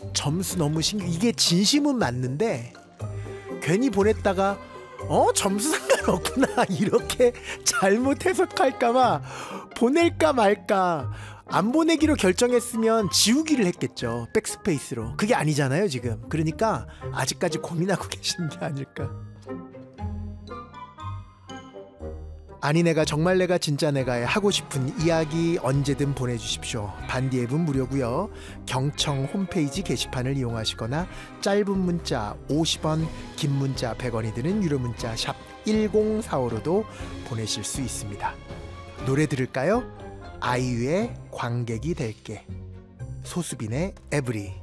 점수 너무 이게 진심은 맞는데 괜히 보냈다가 점수 상관없구나 이렇게 잘못 해석할까봐 보낼까 말까. 안 보내기로 결정했으면 지우기를 했겠죠. 백스페이스로. 그게 아니잖아요 지금. 그러니까 아직까지 고민하고 계시는 게 아닐까. 아니 내가 정말 내가 진짜 내가에 하고 싶은 이야기 언제든 보내주십시오. 반디 앱은 무료고요. 경청 홈페이지 게시판을 이용하시거나 짧은 문자 50원, 긴 문자 100원이 드는 유료 문자 샵 1045로도 보내실 수 있습니다. 노래 들을까요? 아이유의 관객이 될게, 소수빈의 에브리.